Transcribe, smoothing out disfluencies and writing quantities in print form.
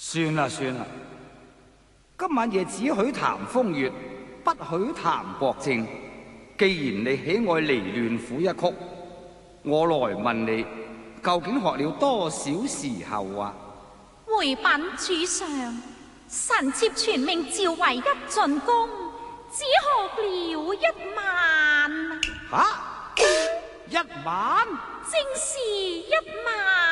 算啦算啦，今晚夜只許談風月，不許談國政。既然你喜愛離亂撫一曲，我來問你，究竟學了多少時候啊？ 回稟主上，臣妾全命趙為一進宮，只學了1晚。 吓，1晚？ 正是1晚。